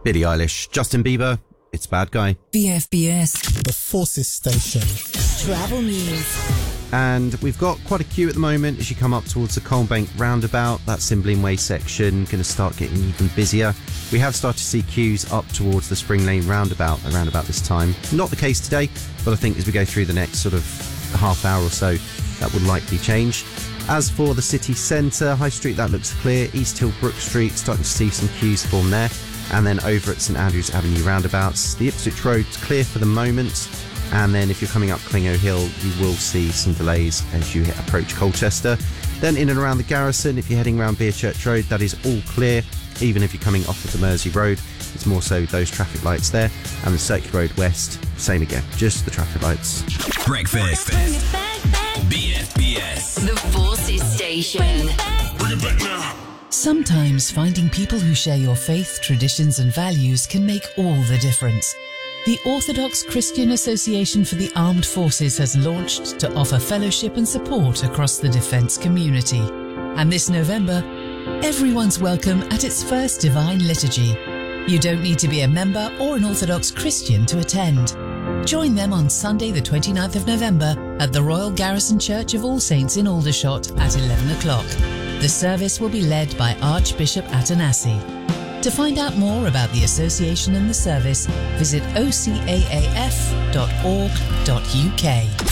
Billie Eilish, Justin Bieber, It's Bad Guy. BFBS. The Forces Station. Travel news. And we've got quite a queue at the moment as you come up towards the Colnbank roundabout. That Cymbeline Way section going to start getting even busier. We have started to see queues up towards the Spring Lane roundabout around about this time. Not the case today, but I think as we go through the next sort of half hour or so, that will likely change. As for the city centre, High Street, that looks clear. East Hill, Brook Street, starting to see some queues form there. And then over at St Andrews Avenue roundabouts, the Ipswich Road's clear for the moment. And then if you're coming up Clingho Hill, you will see some delays as you approach Colchester. Then in and around the Garrison, if you're heading around Beerchurch Road, that is all clear. Even if you're coming off of the Mersey Road, it's more so those traffic lights there. And the Circular Road West, same again, just the traffic lights. Breakfast. BFBS. The Forces Station. Bring it back now. Sometimes finding people who share your faith, traditions and values can make all the difference. The Orthodox Christian Association for the Armed Forces has launched to offer fellowship and support across the defence community. And this November, everyone's welcome at its first Divine Liturgy. You don't need to be a member or an Orthodox Christian to attend. Join them on Sunday the 29th of November at the Royal Garrison Church of All Saints in Aldershot at 11 o'clock. The service will be led by Archbishop Atanasi. To find out more about the association and the service, visit ocaaf.org.uk.